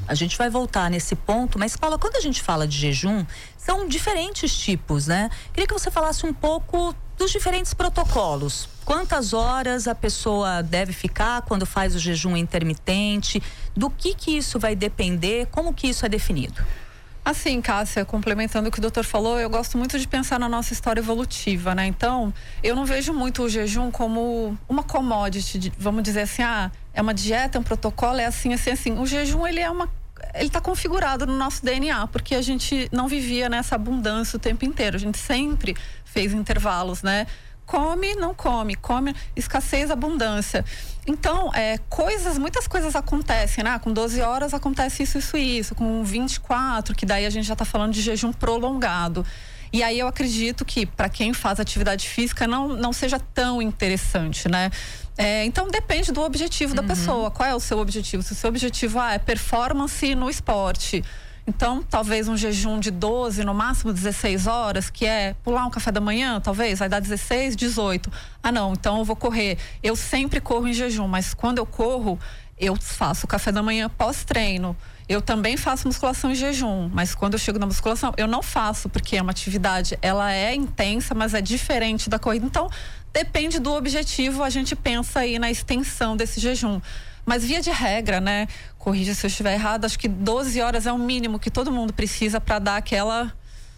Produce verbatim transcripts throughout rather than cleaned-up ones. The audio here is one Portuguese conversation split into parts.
A gente vai voltar nesse ponto, mas Paula, quando a gente fala de jejum, são diferentes tipos, né? Queria que você falasse um pouco dos diferentes protocolos. Quantas horas a pessoa deve ficar quando faz o jejum intermitente? Do que que isso vai depender? Como que isso é definido? Assim, Cássia, complementando o que o doutor falou, eu gosto muito de pensar na nossa história evolutiva, né? Então, eu não vejo muito o jejum como uma commodity, vamos dizer assim, ah, é uma dieta, é um protocolo, é assim, assim, assim. O jejum, ele é uma, ele está configurado no nosso D N A, porque a gente não vivia nessa abundância o tempo inteiro, a gente sempre fez intervalos, né? Come, não come, come, escassez, abundância. Então, é, coisas, muitas coisas acontecem, né? Com doze horas acontece isso, isso, isso. Com vinte e quatro, que daí a gente já está falando de jejum prolongado. E aí eu acredito que para quem faz atividade física não, não seja tão interessante, né? É, então depende do objetivo da uhum. pessoa. Qual é o seu objetivo? Se o seu objetivo ah, é performance no esporte, então, talvez um jejum de doze, no máximo dezesseis horas, que é pular um café da manhã, talvez, vai dar dezesseis, dezoito. Ah, não, então eu vou correr. Eu sempre corro em jejum, mas quando eu corro, eu faço o café da manhã pós-treino. Eu também faço musculação em jejum, mas quando eu chego na musculação, eu não faço, porque é uma atividade, ela é intensa, mas é diferente da corrida. Então, depende do objetivo, a gente pensa aí na extensão desse jejum. Mas via de regra, né? Corrija se eu estiver errado, acho que doze horas é o mínimo que todo mundo precisa para dar aquela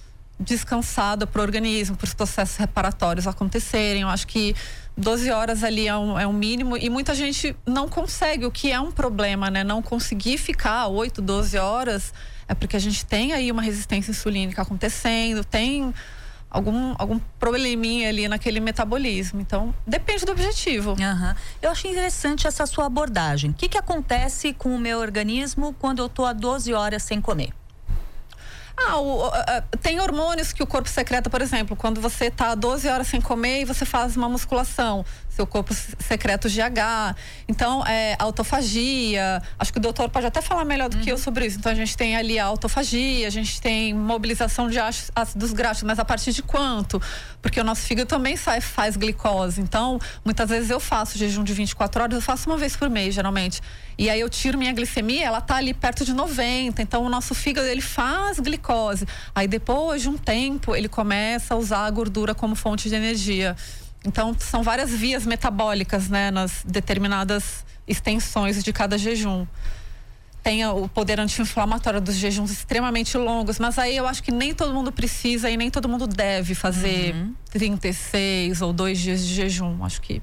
descansada para o organismo, para os processos reparatórios acontecerem. Eu acho que doze horas ali é um, é um mínimo e muita gente não consegue, o que é um problema, né? Não conseguir ficar oito, doze horas é porque a gente tem aí uma resistência insulínica acontecendo, tem algum, algum probleminha ali naquele metabolismo. Então, depende do objetivo. Uhum. Eu achei interessante essa sua abordagem. O que que acontece com o meu organismo quando eu tô há doze horas sem comer? Ah, o, uh, tem hormônios que o corpo secreta, por exemplo, quando você tá doze horas sem comer e você faz uma musculação, seu corpo secreta o G H. Então, é, autofagia, acho que o doutor pode até falar melhor do uhum. que eu sobre isso. Então, a gente tem ali a autofagia, a gente tem mobilização de ácidos graxos, mas a partir de quanto? Porque o nosso fígado também sai, faz glicose. Então, muitas vezes eu faço jejum de vinte e quatro horas, eu faço uma vez por mês, geralmente. E aí eu tiro minha glicemia, ela tá ali perto de noventa. Então, o nosso fígado, ele faz glicose. Aí, depois de um tempo, ele começa a usar a gordura como fonte de energia. Então, são várias vias metabólicas, né, nas determinadas extensões de cada jejum. Tem o poder anti-inflamatório dos jejuns extremamente longos, mas aí eu acho que nem todo mundo precisa e nem todo mundo deve fazer uhum. trinta e seis ou dois dias de jejum, acho que...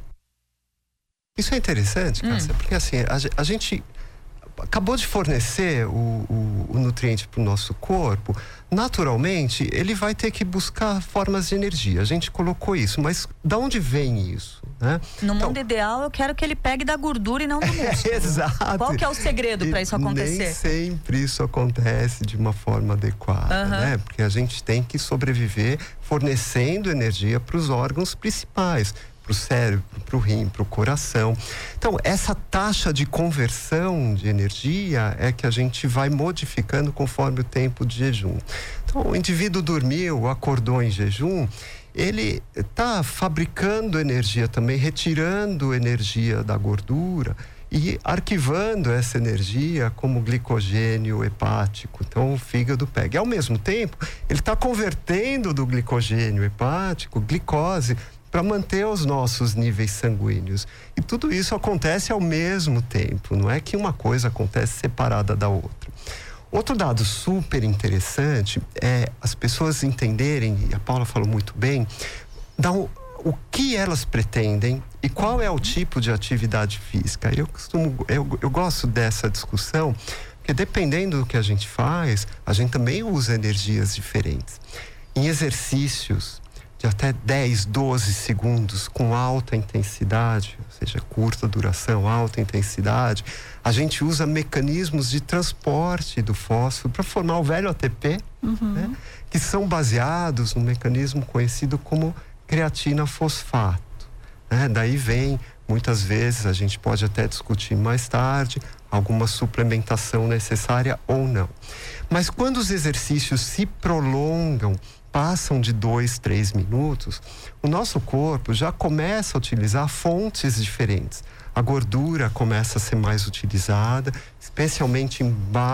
Isso é interessante, Cássia, hum. porque assim, a, a gente acabou de fornecer o, o, o nutriente para o nosso corpo. Naturalmente, ele vai ter que buscar formas de energia. A gente colocou isso, mas de onde vem isso? Né? No então, mundo ideal, eu quero que ele pegue da gordura e não do músculo. Exato. Qual que é o segredo para isso acontecer? Nem sempre isso acontece de uma forma adequada, uhum. né? Porque a gente tem que sobreviver fornecendo energia para os órgãos principais, para o cérebro, para o rim, para o coração. Então, essa taxa de conversão de energia é que a gente vai modificando conforme o tempo de jejum. Então, o indivíduo dormiu, acordou em jejum, ele está fabricando energia também, retirando energia da gordura e arquivando essa energia como glicogênio hepático. Então, o fígado pega. E, ao mesmo tempo, ele está convertendo do glicogênio hepático, glicose, para manter os nossos níveis sanguíneos. E tudo isso acontece ao mesmo tempo, não é que uma coisa acontece separada da outra. Outro dado super interessante é as pessoas entenderem, e a Paula falou muito bem, da o, o que elas pretendem e qual é o tipo de atividade física. Eu costumo, eu, eu gosto dessa discussão, porque dependendo do que a gente faz, a gente também usa energias diferentes. Em exercícios de até dez, doze segundos com alta intensidade, ou seja, curta duração, alta intensidade, a gente usa mecanismos de transporte do fósforo para formar o velho A T P, uhum. né, que são baseados no mecanismo conhecido como creatina fosfato. Né? Daí vem, muitas vezes, a gente pode até discutir mais tarde, alguma suplementação necessária ou não. Mas quando os exercícios se prolongam, passam de dois, três minutos, o nosso corpo já começa a utilizar fontes diferentes. A gordura começa a ser mais utilizada, especialmente em